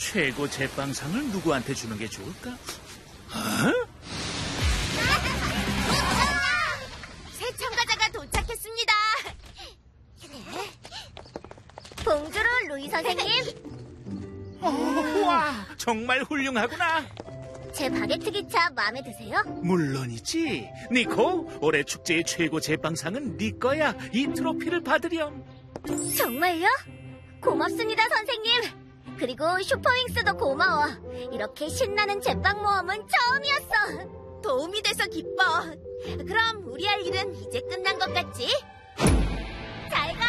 최고 제빵상을 누구한테 주는 게 좋을까? 새 참가자가 도착했습니다. 봉주로 루이 선생님. 와, 정말 훌륭하구나. 제 바게트 기차 마음에 드세요? 물론이지. 니코, 올해 축제의 최고 제빵상은 네 거야. 이 트로피를 받으렴. 정말요? 고맙습니다, 선생님. 그리고 슈퍼윙스도 고마워. 이렇게 신나는 제빵 모험은 처음이었어. 도움이 돼서 기뻐. 그럼 우리 할 일은 이제 끝난 것 같지? 잘 가.